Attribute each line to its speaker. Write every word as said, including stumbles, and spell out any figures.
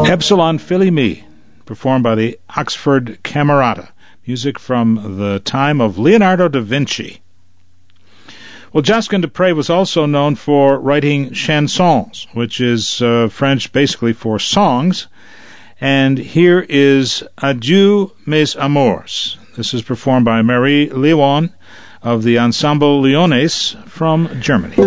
Speaker 1: Epsilon Philly Me, performed by the Oxford Camerata. Music from the time of Leonardo da Vinci. Well, Josquin des Prez was also known for writing chansons, which is uh, French basically for songs. And here is Adieu mes amours. This is performed by Marie Léon of the Ensemble Lyonnais from Germany.